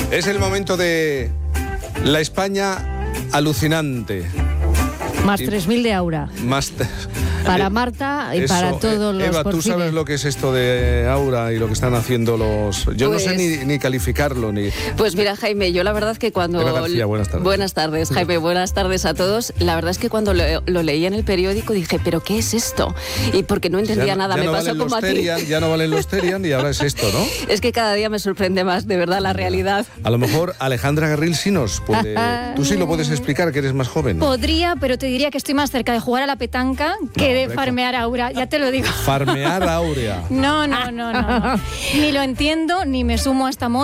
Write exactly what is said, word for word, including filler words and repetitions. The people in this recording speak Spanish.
Es el momento de la España alucinante. Más tres mil de Aura. Más te... Para eh, Marta y eso, para todos los Eva, ¿tú porcines. sabes lo que es esto de Aura y lo que están haciendo los...? Yo Pues, no sé ni, ni calificarlo, ni... Pues mira, Jaime, yo la verdad es que cuando... Eva García, buenas tardes. Buenas tardes, Jaime, buenas tardes a todos. La verdad es que cuando lo, lo leí en el periódico dije, ¿pero qué es esto? Y porque no entendía ya, nada, ya me no pasó valen como los a ti. Terian, ya no valen los Terian y ahora es esto, ¿no? Es que cada día me sorprende más, de verdad, la realidad. A lo mejor Alejandra Garril sí nos puede... Tú sí lo puedes explicar, que eres más joven. Podría, pero te diría que estoy más cerca de jugar a la petanca que No, de hombre, farmear a Aura, ya te lo digo. Farmear a Aurea. No, no, no, no, no. Ni lo entiendo, ni me sumo a esta moda.